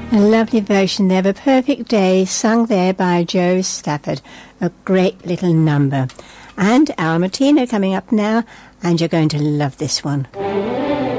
A lovely version there of A Perfect Day, sung there by Joe Stafford. A great little number. And Al Martino coming up now, and you're going to love this one.